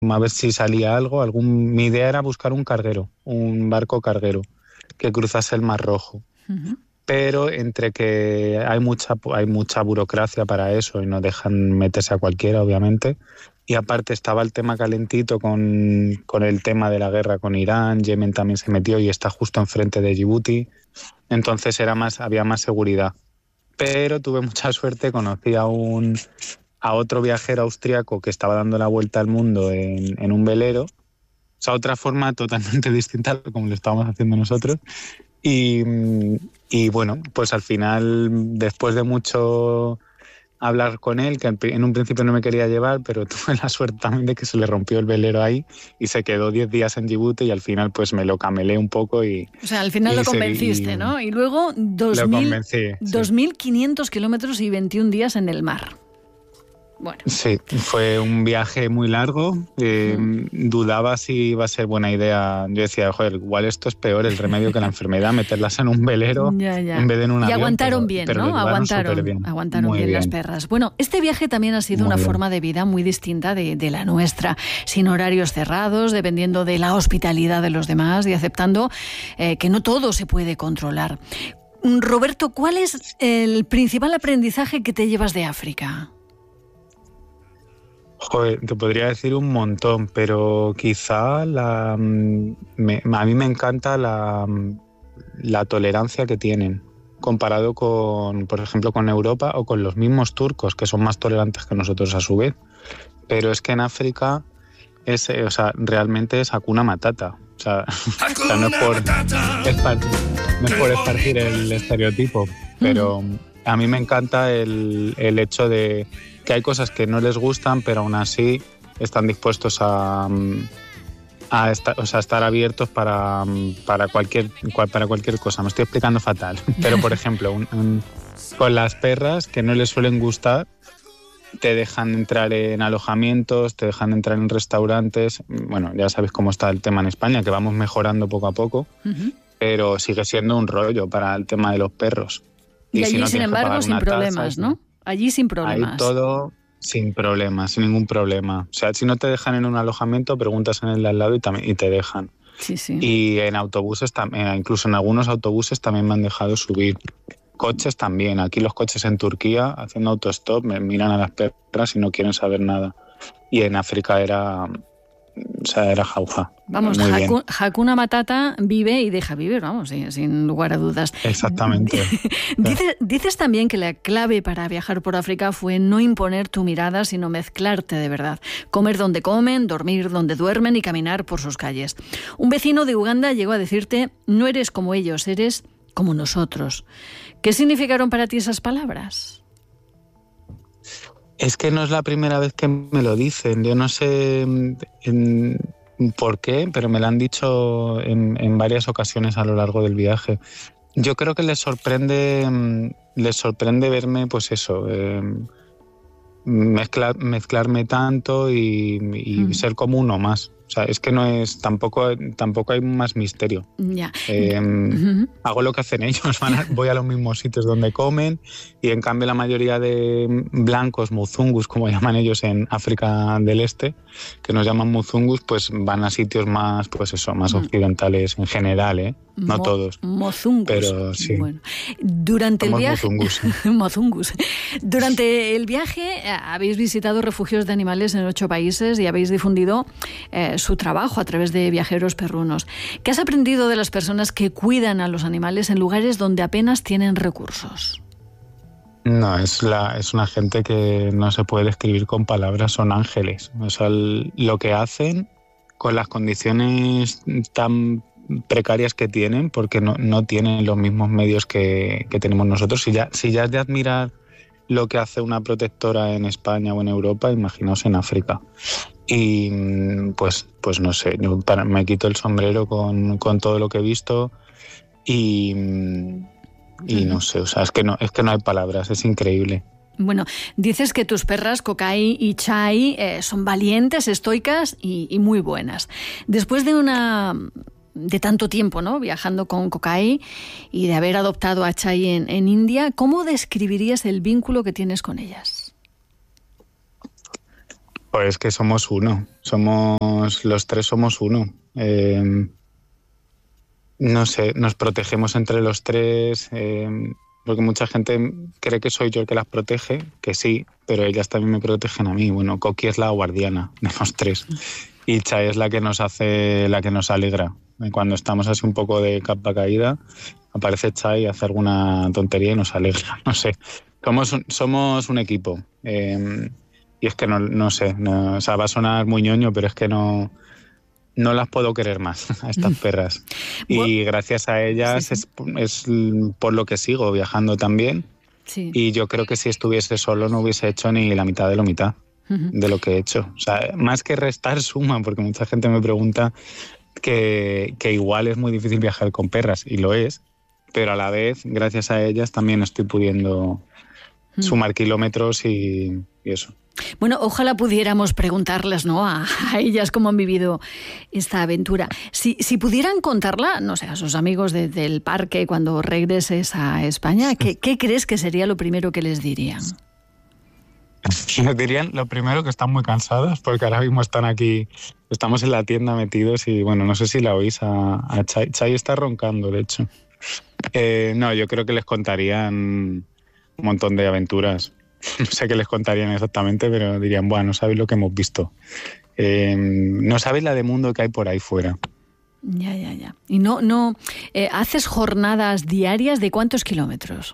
a ver si salía algo. Mi idea era buscar un barco carguero que cruzase el Mar Rojo. Uh-huh. Pero entre que hay mucha burocracia para eso y no dejan meterse a cualquiera, obviamente, y aparte estaba el tema calentito con el tema de la guerra con Irán, Yemen también se metió y está justo enfrente de Djibouti, entonces había más seguridad. Pero tuve mucha suerte, conocí a otro viajero austriaco que estaba dando la vuelta al mundo en un velero, o sea, otra forma totalmente distinta a como lo estábamos haciendo nosotros. Y bueno, pues al final, después de mucho hablar con él, que en un principio no me quería llevar, pero tuve la suerte también de que se le rompió el velero ahí y se quedó 10 días en Djibouti y al final pues me lo camelé un poco y... O sea, al final lo convenciste, ¿no? Y luego 2.500 kilómetros y 21 días en el mar. Bueno. Sí, fue un viaje muy largo. Dudaba si iba a ser buena idea. Yo decía, joder, igual esto es peor el remedio que la enfermedad, meterlas en un velero en vez de en un avión. Y aguantaron bien, pero ¿no? Aguantaron bien las perras. Bueno, este viaje también ha sido una forma de vida muy distinta de la nuestra, sin horarios cerrados, dependiendo de la hospitalidad de los demás y aceptando que no todo se puede controlar. Roberto, ¿cuál es el principal aprendizaje que te llevas de África? Joder, te podría decir un montón, pero quizá a mí me encanta la tolerancia que tienen, comparado con, por ejemplo, con Europa o con los mismos turcos, que son más tolerantes que nosotros a su vez. Pero es que en África realmente es Hakuna Matata. O sea, no es por esparcir el estereotipo, pero a mí me encanta el hecho de que hay cosas que no les gustan, pero aún así están dispuestos a estar abiertos para cualquier cosa. Me estoy explicando fatal, pero por ejemplo, con las perras que no les suelen gustar, te dejan entrar en alojamientos, te dejan entrar en restaurantes. Bueno, ya sabes cómo está el tema en España, que vamos mejorando poco a poco, pero sigue siendo un rollo para el tema de los perros. Y allí, sin embargo, sin problemas, ¿no? Allí sin problemas. Ahí todo sin problemas, sin ningún problema. O sea, si no te dejan en un alojamiento, preguntas en el de al lado y te dejan. Sí, sí. Y en autobuses también, incluso en algunos autobuses también me han dejado subir. Coches también. Aquí los coches en Turquía, haciendo autostop, me miran a las perras y no quieren saber nada. Y en África era jauja. Vamos, Hakuna Matata vive y deja vivir, vamos, sin lugar a dudas. Exactamente. Dices también que la clave para viajar por África fue no imponer tu mirada, sino mezclarte de verdad. Comer donde comen, dormir donde duermen y caminar por sus calles. Un vecino de Uganda llegó a decirte, no eres como ellos, eres como nosotros. ¿Qué significaron para ti esas palabras? Es que no es la primera vez que me lo dicen. Yo no sé por qué, pero me lo han dicho en varias ocasiones a lo largo del viaje. Yo creo que les sorprende verme, pues eso, mezclarme tanto y ser como uno más. O sea, es que tampoco hay más misterio. Ya. Hago lo que hacen ellos, voy a los mismos sitios donde comen y en cambio la mayoría de blancos, muzungus, como llaman ellos en África del Este, que nos llaman muzungus, pues van a sitios más, pues eso, más occidentales en general, no todos. Mozungus. Pero sí. Bueno, durante el viaje, mozungus. Durante el viaje habéis visitado refugios de animales en 8 países y habéis difundido su trabajo a través de viajeros perrunos. ¿Qué has aprendido de las personas que cuidan a los animales en lugares donde apenas tienen recursos? No, es una gente que no se puede describir con palabras, son ángeles. O sea, lo que hacen con las condiciones tan precarias que tienen, porque no tienen los mismos medios que tenemos nosotros. Si ya es de admirar lo que hace una protectora en España o en Europa, imaginaos en África. Y pues no sé, me quito el sombrero con todo lo que he visto y no sé, o sea, es que no hay palabras, es increíble. Bueno, dices que tus perras Kokai y Chai son valientes, estoicas y muy buenas. Después de tanto tiempo, ¿no?, viajando con Kokai y de haber adoptado a Chai en India, ¿cómo describirías el vínculo que tienes con ellas? Pues que somos uno, los tres somos uno. No sé, nos protegemos entre los tres, porque mucha gente cree que soy yo el que las protege, que sí, pero ellas también me protegen a mí. Bueno, Coqui es la guardiana de los tres y Chai es la que nos alegra. Cuando estamos así un poco de capa caída, aparece Chai, hace alguna tontería y nos alegra. No sé, somos un equipo. Y es que no sé, o sea, va a sonar muy ñoño, pero es que no las puedo querer más a estas perras. Y gracias a ellas sí. Es por lo que sigo viajando también. Sí. Y yo creo que si estuviese solo no hubiese hecho ni la mitad de lo que he hecho. O sea, más que restar suma, porque mucha gente me pregunta que igual es muy difícil viajar con perras, y lo es, pero a la vez, gracias a ellas, también estoy pudiendo sumar kilómetros y eso. Bueno, ojalá pudiéramos preguntarles, ¿no?, a ellas cómo han vivido esta aventura. Si pudieran contarla, no sé, a sus amigos del parque cuando regreses a España, ¿qué crees que sería lo primero que les dirían? Les dirían lo primero que están muy cansadas, porque ahora mismo están aquí, estamos en la tienda metidos y bueno, no sé si la oís a Chai. Chai está roncando, de hecho. No, yo creo que les contarían un montón de aventuras. No sé qué les contarían exactamente, pero dirían, bueno, no sabéis lo que hemos visto. No sabéis la de mundo que hay por ahí fuera. Ya. ¿Y no haces jornadas diarias de cuántos kilómetros?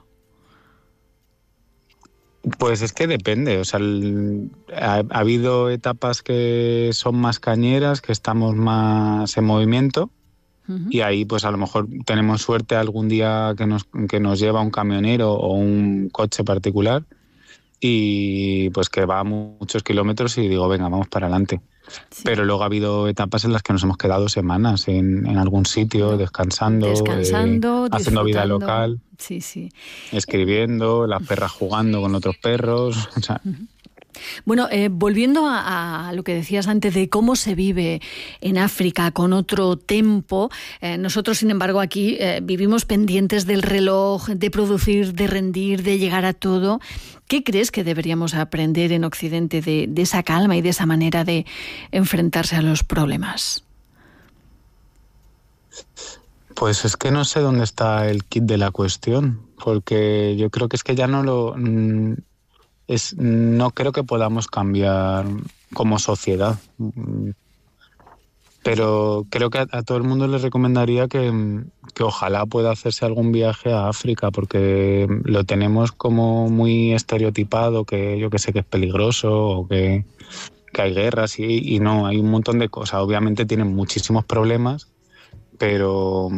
Pues es que depende. O sea, ha habido etapas que son más cañeras, que estamos más en movimiento. Uh-huh. Y ahí pues a lo mejor tenemos suerte algún día que nos lleva un camionero o un coche particular. Y pues que va a muchos kilómetros y digo, venga, vamos para adelante. Sí. Pero luego ha habido etapas en las que nos hemos quedado semanas en algún sitio, descansando haciendo vida local, sí. Escribiendo, las perras jugando con otros perros. O sea. Bueno, volviendo a lo que decías antes de cómo se vive en África con otro tempo, nosotros, sin embargo, aquí vivimos pendientes del reloj, de producir, de rendir, de llegar a todo. ¿Qué crees que deberíamos aprender en Occidente de esa calma y de esa manera de enfrentarse a los problemas? Pues es que no sé dónde está el kit de la cuestión, porque yo creo que es que ya no creo que podamos cambiar como sociedad. Pero creo que a todo el mundo le recomendaría que ojalá pueda hacerse algún viaje a África, porque lo tenemos como muy estereotipado, que yo que sé que es peligroso o que hay guerras y no, hay un montón de cosas. Obviamente tienen muchísimos problemas, pero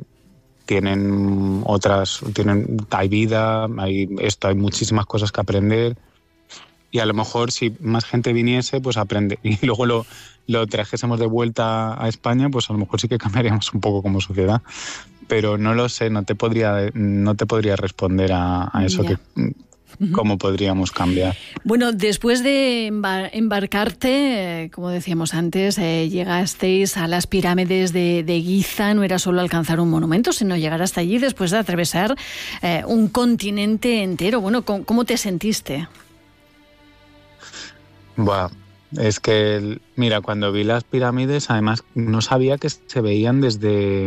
hay vida, hay muchísimas cosas que aprender. Y a lo mejor si más gente viniese, pues aprende. Y luego lo trajésemos de vuelta a España, pues a lo mejor sí que cambiaríamos un poco como sociedad. Pero no lo sé, no te podría responder a eso, que cómo podríamos cambiar. Bueno, después de embarcarte, como decíamos antes, llegasteis a las pirámides de Giza. No era solo alcanzar un monumento, sino llegar hasta allí después de atravesar un continente entero. Bueno, ¿cómo te sentiste? Buah, es que, mira, cuando vi las pirámides, además no sabía que se veían desde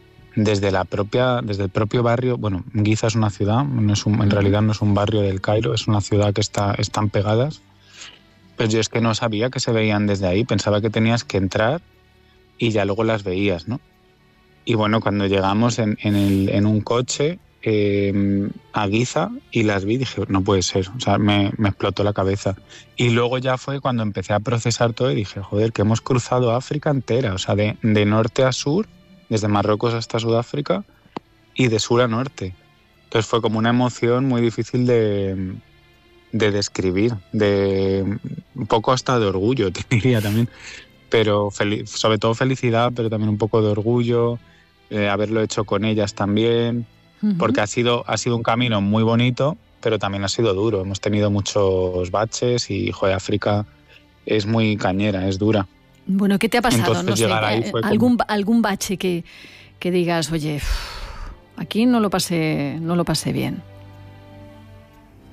el propio barrio. Bueno, Giza es una ciudad, en realidad no es un barrio del Cairo, es una ciudad que están pegadas. Pero yo es que no sabía que se veían desde ahí, pensaba que tenías que entrar y ya luego las veías, ¿no? Y bueno, cuando llegamos en un coche a Giza y las vi, dije, no puede ser, o sea, me explotó la cabeza. Y luego ya fue cuando empecé a procesar todo y dije, joder, que hemos cruzado África entera, o sea, de norte a sur, desde Marruecos hasta Sudáfrica y de sur a norte. Entonces fue como una emoción muy difícil de describir, de un poco hasta de orgullo, te diría también, pero sobre todo felicidad, pero también un poco de orgullo, haberlo hecho con ellas también. Porque ha sido un camino muy bonito, pero también ha sido duro. Hemos tenido muchos baches y, joder, África es muy cañera, es dura. Bueno, ¿qué te ha pasado? Entonces, no sé, algún bache que digas, oye, aquí no lo pasé bien.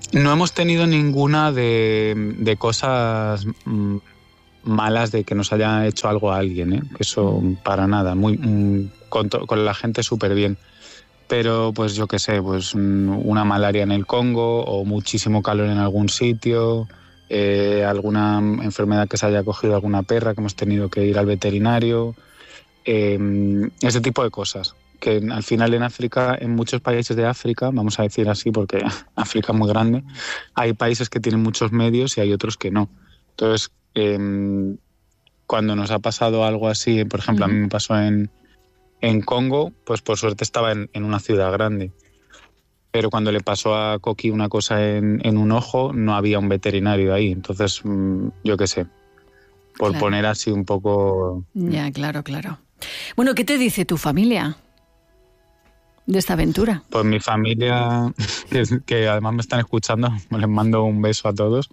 No hemos tenido ninguna de cosas malas de que nos haya hecho algo a alguien, ¿eh? Eso para nada, con la gente súper bien. Pero pues yo qué sé, pues una malaria en el Congo o muchísimo calor en algún sitio, alguna enfermedad que se haya cogido alguna perra que hemos tenido que ir al veterinario, ese tipo de cosas. Que al final en África, en muchos países de África, vamos a decir así porque África es muy grande, hay países que tienen muchos medios y hay otros que no. Entonces, cuando nos ha pasado algo así, por ejemplo, a mí me pasó en Congo, pues por suerte estaba en una ciudad grande. Pero cuando le pasó a Coqui una cosa en un ojo, no había un veterinario ahí. Entonces, yo qué sé, por poner así un poco... Ya, claro. Bueno, ¿qué te dice tu familia de esta aventura? Pues mi familia, que además me están escuchando, les mando un beso a todos.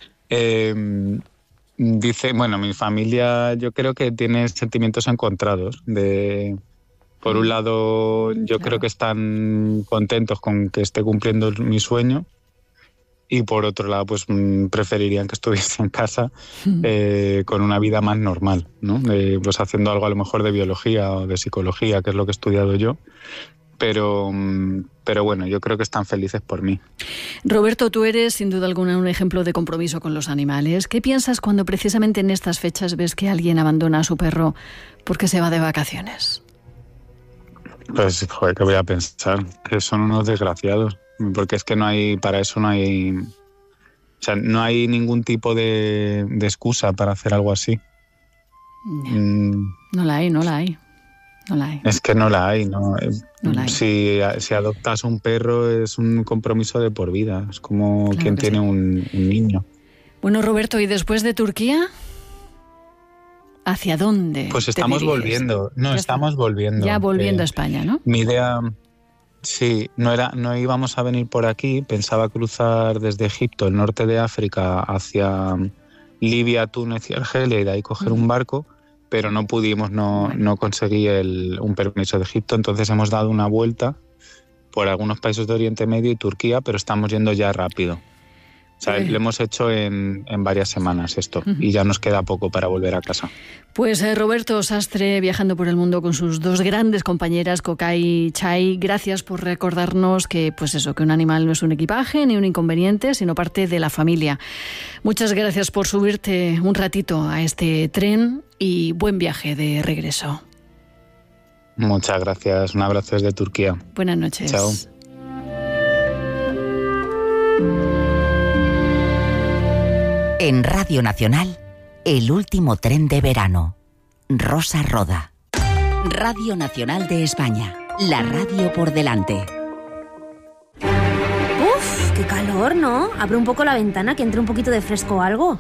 Dice, bueno, mi familia yo creo que tiene sentimientos encontrados. Por un lado, yo creo que están contentos con que esté cumpliendo mi sueño y por otro lado, pues preferirían que estuviese en casa con una vida más normal, ¿no? Pues haciendo algo a lo mejor de biología o de psicología, que es lo que he estudiado yo. Pero bueno, yo creo que están felices por mí. Roberto, tú eres sin duda alguna un ejemplo de compromiso con los animales. ¿Qué piensas cuando precisamente en estas fechas ves que alguien abandona a su perro porque se va de vacaciones? Pues, joder, ¿qué voy a pensar? Que son unos desgraciados. Porque es que no hay ningún tipo de excusa para hacer algo así. No la hay. Es que no la hay, ¿no? Si adoptas un perro es un compromiso de por vida. Es como claro quien tiene un niño. Bueno, Roberto, ¿y después de Turquía? ¿Hacia dónde? Pues estamos volviendo. Estamos volviendo. Ya volviendo a España, ¿no? Mi idea, sí, no íbamos a venir por aquí. Pensaba cruzar desde Egipto, el norte de África, hacia Libia, Túnez y Argelia y de ahí coger un barco. Pero no pudimos, no conseguí un permiso de Egipto, entonces hemos dado una vuelta por algunos países de Oriente Medio y Turquía, pero estamos yendo ya rápido. O sea, lo hemos hecho en varias semanas esto y ya nos queda poco para volver a casa. Pues Roberto Sastre, viajando por el mundo con sus dos grandes compañeras, Coca y Chai, gracias por recordarnos que, pues eso, que un animal no es un equipaje ni un inconveniente, sino parte de la familia. Muchas gracias por subirte un ratito a este tren y buen viaje de regreso. Muchas gracias. Un abrazo desde Turquía. Buenas noches. Chao. En Radio Nacional, el último tren de verano. Rosa Roda. Radio Nacional de España. La radio por delante. ¡Uf! ¡Qué calor!, ¿no? Abre un poco la ventana que entre un poquito de fresco o algo.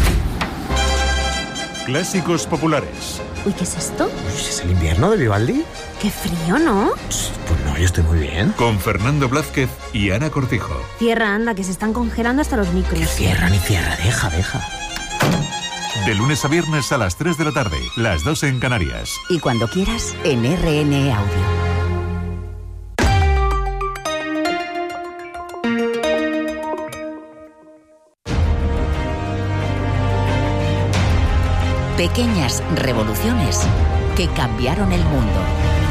Clásicos populares. Uy, ¿qué es esto? ¿Es el invierno de Vivaldi? ¡Qué frío!, ¿no? Pues no, yo estoy muy bien. Con Fernando Blázquez y Ana Cortijo. Cierra, anda, que se están congelando hasta los micros. Que cierra ni cierra, deja. De lunes a viernes a las 3 de la tarde, las 2 en Canarias. Y cuando quieras, en RN Audio. Pequeñas revoluciones que cambiaron el mundo.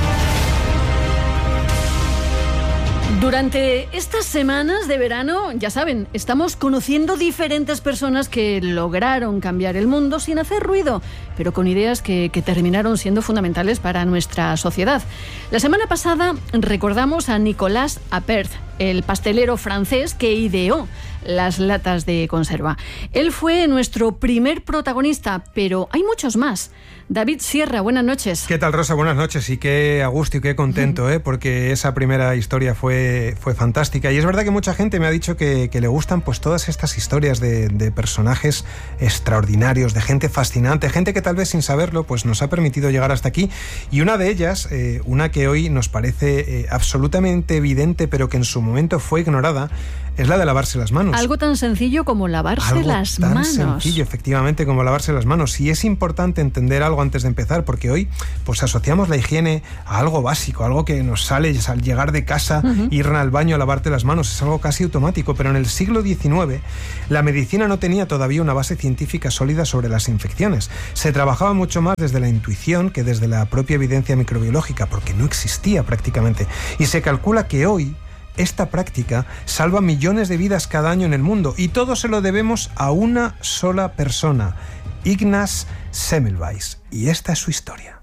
Durante estas semanas de verano, ya saben, estamos conociendo diferentes personas que lograron cambiar el mundo sin hacer ruido, pero con ideas que terminaron siendo fundamentales para nuestra sociedad. La semana pasada recordamos a Nicolas Appert, el pastelero francés que ideó las latas de conserva. Él fue nuestro primer protagonista, pero hay muchos más. David Sierra, buenas noches. ¿Qué tal, Rosa? Buenas noches, y qué a gusto y qué contento, porque esa primera historia fue fantástica. Y es verdad que mucha gente me ha dicho que le gustan pues todas estas historias de personajes extraordinarios, de gente fascinante, gente que tal vez sin saberlo pues nos ha permitido llegar hasta aquí. Y una de ellas, una que hoy nos parece absolutamente evidente, pero que en su momento fue ignorada, es la de lavarse las manos. Algo tan sencillo como lavarse las manos. Algo tan sencillo, efectivamente, como lavarse las manos. Y es importante entender algo antes de empezar, porque hoy pues asociamos la higiene a algo básico, algo que nos sale al llegar de casa, ir al baño a lavarte las manos, es algo casi automático. Pero en el siglo XIX la medicina no tenía todavía una base científica sólida sobre las infecciones. Se trabajaba mucho más desde la intuición que desde la propia evidencia microbiológica, porque no existía prácticamente. Y se calcula que hoy esta práctica salva millones de vidas cada año en el mundo, y todo se lo debemos a una sola persona, Ignaz Semmelweis. Y esta es su historia.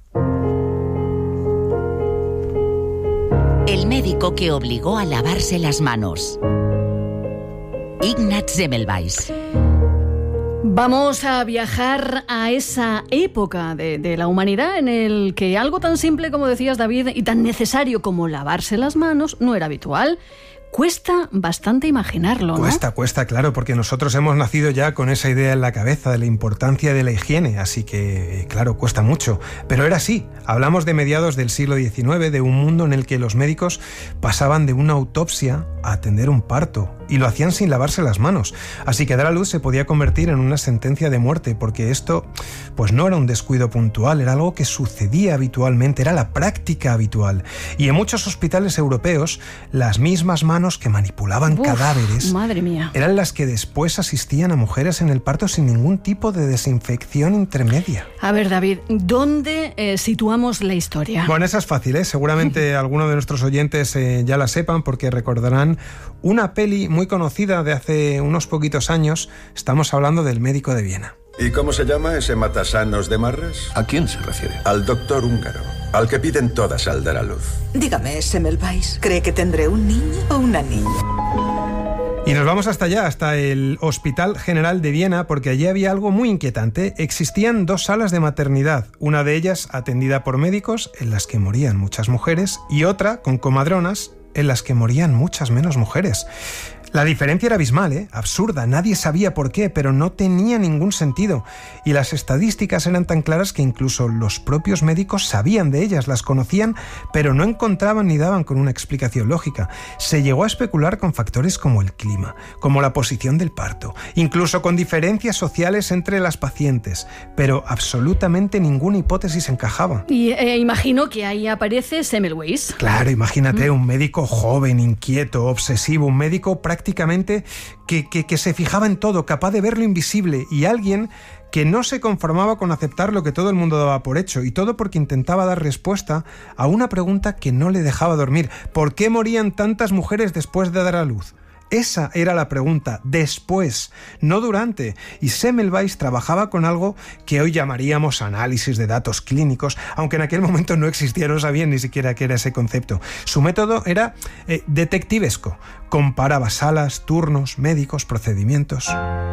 El médico que obligó a lavarse las manos. Ignaz Semmelweis. Vamos a viajar a esa época de la humanidad en el que algo tan simple como decías, David, y tan necesario como lavarse las manos no era habitual. Cuesta bastante imaginarlo, ¿no? Cuesta, claro, porque nosotros hemos nacido ya con esa idea en la cabeza de la importancia de la higiene, así que, claro, cuesta mucho. Pero era así. Hablamos de mediados del siglo XIX, de un mundo en el que los médicos pasaban de una autopsia a atender un parto, y lo hacían sin lavarse las manos. Así que dar a luz se podía convertir en una sentencia de muerte, porque esto pues no era un descuido puntual, era algo que sucedía habitualmente, era la práctica habitual. Y en muchos hospitales europeos, las mismas manos que manipulaban cadáveres, madre mía, eran las que después asistían a mujeres en el parto sin ningún tipo de desinfección intermedia. A ver, David, ¿dónde situamos la historia? Bueno, esa es fácil, ¿eh? Seguramente algunos de nuestros oyentes ya la sepan, porque recordarán una peli muy conocida de hace unos poquitos años. Estamos hablando del Médico de Viena. ¿Y cómo se llama ese matasanos de marras? ¿A quién se refiere? Al doctor húngaro, al que piden todas al dar a luz. Dígame, Semmelweis, ¿cree que tendré un niño o una niña? Y nos vamos hasta allá, hasta el Hospital General de Viena, porque allí había algo muy inquietante. Existían 2 salas de maternidad, una de ellas atendida por médicos, en las que morían muchas mujeres, y otra con comadronas, en las que morían muchas menos mujeres. La diferencia era abismal, absurda, nadie sabía por qué, pero no tenía ningún sentido. Y las estadísticas eran tan claras que incluso los propios médicos sabían de ellas, las conocían, pero no encontraban ni daban con una explicación lógica. Se llegó a especular con factores como el clima, como la posición del parto, incluso con diferencias sociales entre las pacientes, pero absolutamente ninguna hipótesis encajaba. Y imagino que ahí aparece Semmelweis. Claro, imagínate, un médico joven, inquieto, obsesivo, un médico prácticamente que se fijaba en todo, capaz de ver lo invisible, y alguien que no se conformaba con aceptar lo que todo el mundo daba por hecho, y todo porque intentaba dar respuesta a una pregunta que no le dejaba dormir. ¿Por qué morían tantas mujeres después de dar a luz? Esa era la pregunta, después, no durante. Y Semmelweis trabajaba con algo que hoy llamaríamos análisis de datos clínicos, aunque en aquel momento no existía, no sabían ni siquiera qué era ese concepto. Su método era detectivesco. Comparaba salas, turnos, médicos, procedimientos.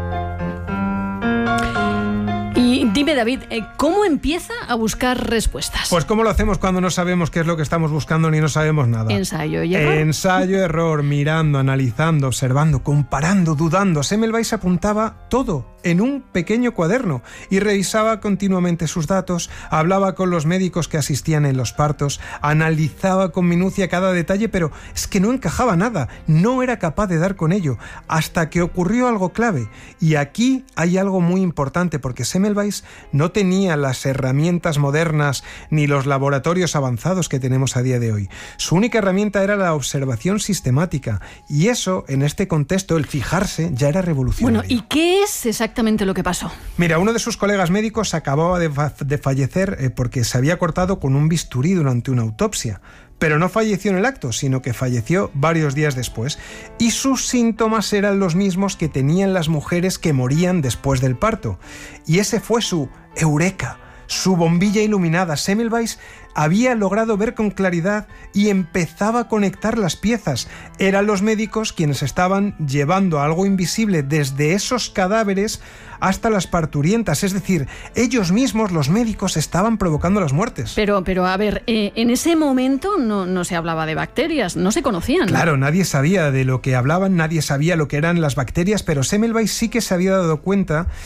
Y dime, David, ¿cómo empieza a buscar respuestas? Pues ¿cómo lo hacemos cuando no sabemos qué es lo que estamos buscando ni no sabemos nada? Ensayo y error. Ensayo, error, mirando, analizando, observando, comparando, dudando. Semmelweis apuntaba todo en un pequeño cuaderno y revisaba continuamente sus datos, hablaba con los médicos que asistían en los partos, analizaba con minucia cada detalle, pero es que no encajaba nada, no era capaz de dar con ello, hasta que ocurrió algo clave. Y aquí hay algo muy importante, porque Semmelweis no tenía las herramientas modernas ni los laboratorios avanzados que tenemos a día de hoy. Su única herramienta era la observación sistemática, y eso, en este contexto, el fijarse, ya era revolucionario. Bueno, ¿y qué es exactamente lo que pasó? Mira, uno de sus colegas médicos acababa de fallecer porque se había cortado con un bisturí durante una autopsia. Pero no falleció en el acto, sino que falleció varios días después. Y sus síntomas eran los mismos que tenían las mujeres que morían después del parto. Y ese fue su eureka, su bombilla iluminada. Semmelweis había logrado ver con claridad y empezaba a conectar las piezas. Eran los médicos quienes estaban llevando algo invisible desde esos cadáveres hasta las parturientas, es decir, ellos mismos, los médicos, estaban provocando las muertes. Pero a ver, en ese momento no se hablaba de bacterias, no se conocían. Claro, nadie sabía de lo que hablaban, nadie sabía lo que eran las bacterias, pero Semmelweis sí que se había dado cuenta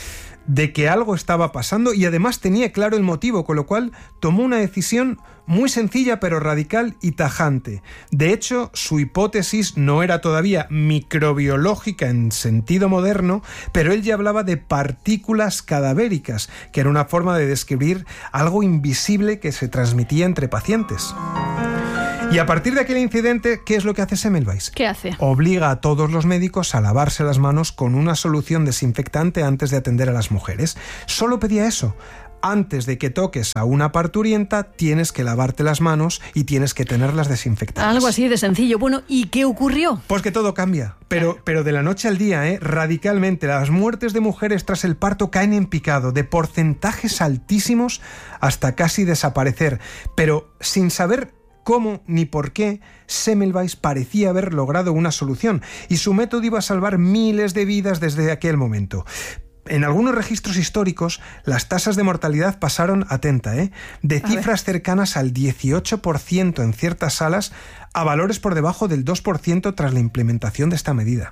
de que algo estaba pasando y además tenía claro el motivo, con lo cual tomó una decisión muy sencilla pero radical y tajante. De hecho, su hipótesis no era todavía microbiológica en sentido moderno, pero él ya hablaba de partículas cadavéricas, que era una forma de describir algo invisible que se transmitía entre pacientes. Y a partir de aquel incidente, ¿qué es lo que hace Semmelweis? ¿Qué hace? Obliga a todos los médicos a lavarse las manos con una solución desinfectante antes de atender a las mujeres. Solo pedía eso. Antes de que toques a una parturienta, tienes que lavarte las manos y tienes que tenerlas desinfectadas. Algo así de sencillo. Bueno, ¿y qué ocurrió? Pues que todo cambia, pero de la noche al día, radicalmente. Las muertes de mujeres tras el parto caen en picado, de porcentajes altísimos hasta casi desaparecer. Pero sin saber cómo ni por qué, Semmelweis parecía haber logrado una solución y su método iba a salvar miles de vidas desde aquel momento. En algunos registros históricos, las tasas de mortalidad pasaron, atenta, de cifras cercanas al 18% en ciertas salas a valores por debajo del 2% tras la implementación de esta medida.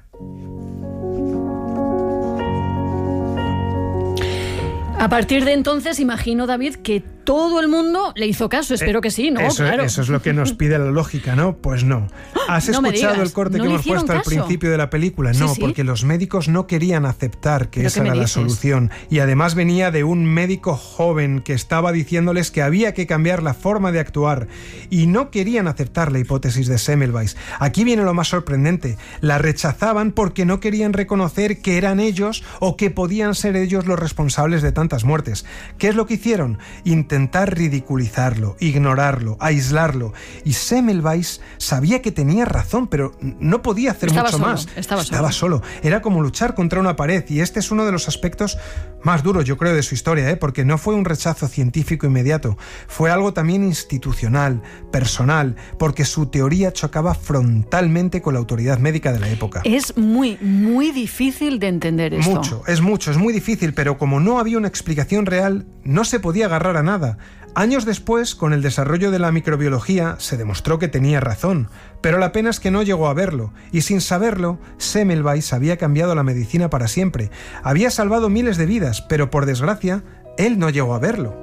A partir de entonces, imagino, David, que todo el mundo le hizo caso. Espero que sí, ¿no? Claro. Eso es lo que nos pide la lógica, ¿no? Pues no. ¿Has escuchado el corte que hemos puesto al principio de la película? No, sí. Porque los médicos no querían aceptar que esa era la solución. Y además venía de un médico joven que estaba diciéndoles que había que cambiar la forma de actuar. Y no querían aceptar la hipótesis de Semmelweis. Aquí viene lo más sorprendente. La rechazaban porque no querían reconocer que eran ellos o que podían ser ellos los responsables de tantas muertes. ¿Qué es lo que hicieron? Intentar ridiculizarlo, ignorarlo, aislarlo. Y Semmelweis sabía que tenía razón, pero no podía hacer mucho más. Estaba solo. Era como luchar contra una pared, y este es uno de los aspectos más duros, yo creo, de su historia, porque no fue un rechazo científico inmediato, fue algo también institucional, personal, porque su teoría chocaba frontalmente con la autoridad médica de la época. Es muy, muy difícil de entender esto. Es muy difícil, pero como no había una explicación real, no se podía agarrar a nada. Años después, con el desarrollo de la microbiología, se demostró que tenía razón, pero la pena es que no llegó a verlo, y sin saberlo, Semmelweis había cambiado la medicina para siempre. Había salvado miles de vidas, pero por desgracia, él no llegó a verlo.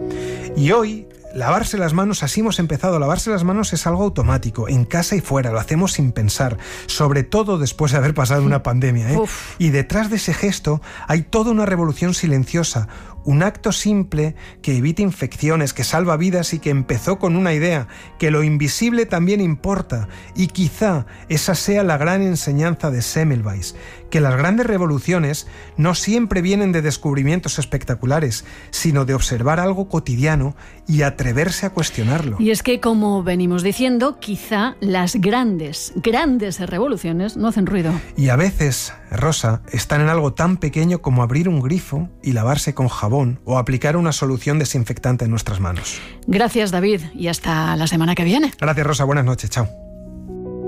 Y hoy, lavarse las manos, así hemos empezado. Lavarse las manos es algo automático, en casa y fuera, lo hacemos sin pensar, sobre todo después de haber pasado una pandemia. Y detrás de ese gesto hay toda una revolución silenciosa, un acto simple que evita infecciones, que salva vidas y que empezó con una idea, que lo invisible también importa. Y quizá esa sea la gran enseñanza de Semmelweis, que las grandes revoluciones no siempre vienen de descubrimientos espectaculares, sino de observar algo cotidiano y atreverse a cuestionarlo. Y es que, como venimos diciendo, quizá las grandes revoluciones no hacen ruido. Y a veces, Rosa, están en algo tan pequeño como abrir un grifo y lavarse con jabón o aplicar una solución desinfectante en nuestras manos. Gracias, David, y hasta la semana que viene. Gracias, Rosa. Buenas noches. Chao.